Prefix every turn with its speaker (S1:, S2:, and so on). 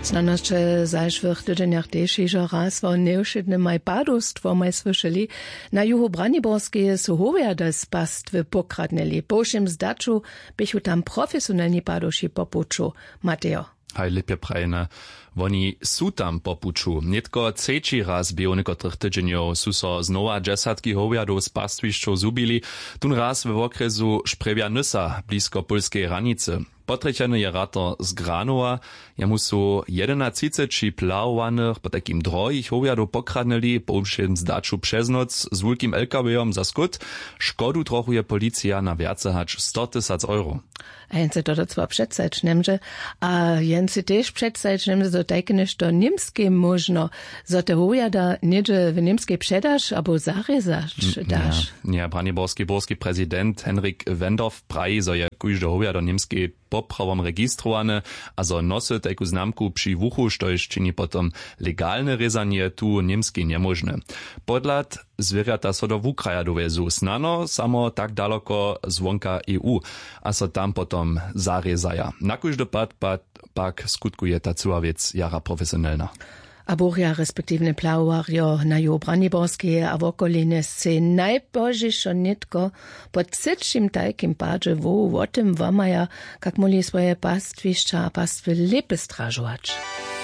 S1: Znanoście zajszłych tydzieniach dzisiejszego raz o nieuszydnym majpadostwo maj słyszeli. Na juhu Braniborskie su howiada z pastwy pokradneli. Po všem zdaczu bychu tam profesjonalni padoši popuču. Mateo.
S2: Hej, lepje prajne. Oni su tam popuču. Netko trzeci raz bio nekotrych tydzieniów su so znowa dżesatki howiadów z pastwišćov zubili, tun raz w okresu Šprevja-Nysa, blisko polskiej granicy. Potrečeny je rato z Granova, jemu su 11 plawowanych po takim drogich howiadów pokradneli, po všem zdaczu przez noc z wielkim LKW-om za skut. Škodu trochu je policja na viace hać 100 000 euro.
S1: A jense to zwar předsać nemže, a jense też předsać nemže, so tajke nešto nimskie možno, so te howiada niedzie w nimskiej předaš, abo zarezać daš.
S2: Ja, Braniborski prezydent Henrik Wendorf praji, so je kujde howiada nimskiej poprawom registrowane, a so nosy tajku znamku przy wuchu, štož čini potom legalne rezanie tu nimskiej niemožne. Podlad zwierjata so do wukraja dovezu, snano samo tak daleko zvonka EU, a so tam potom zarezaja. Na kujde pak skutkuje ta cała wiec jara profesjonalna.
S1: A Boria respektívne plawarjo na ju Braniborskie a v okoline se najbožišo nitko po citšim tajkim padže o tym wamaja, kak moli svoje pastvišća a pastve lepe stražovač.